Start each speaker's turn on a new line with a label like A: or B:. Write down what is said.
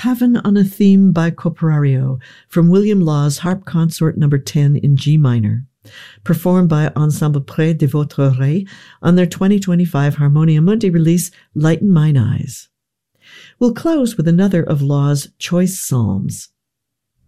A: Heaven on a Theme by Coprario from William Law's Harp Consort No. 10 in G minor, performed by Ensemble Près de Votre Oreille on their 2025 Harmonia Mundi release, Lighten Mine Eyes. We'll close with another of Law's choice psalms,